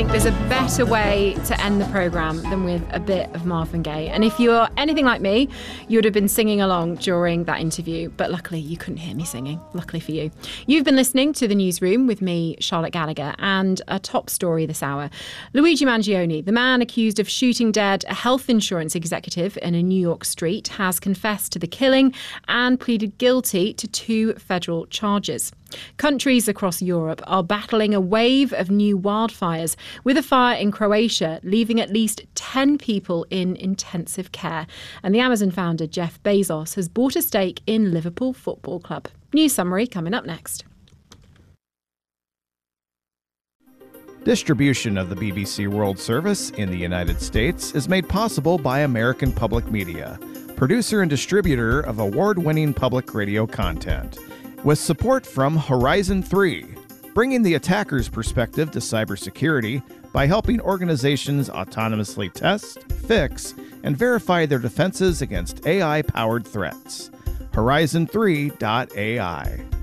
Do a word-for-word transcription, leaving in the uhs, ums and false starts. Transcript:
think there's a better way to end the programme than with a bit of Marvin Gaye. And if you're anything like me, you would have been singing along during that interview. But luckily, you couldn't hear me singing. Luckily for you. You've been listening to The Newsroom with me, Charlotte Gallagher, and a top story this hour. Luigi Mangione, the man accused of shooting dead a health insurance executive in a New York street, has confessed to the killing and pleaded guilty to two federal charges. Countries across Europe are battling a wave of new wildfires, with a fire in Croatia leaving at least ten people in intensive care. And the Amazon founder Jeff Bezos has bought a stake in Liverpool Football Club. News summary coming up next. Distribution of the B B C World Service in the United States is made possible by American Public Media, producer and distributor of award-winning public radio content. With support from Horizon three, bringing the attacker's perspective to cybersecurity by helping organizations autonomously test, fix, and verify their defenses against A I-powered threats. Horizon three dot A I.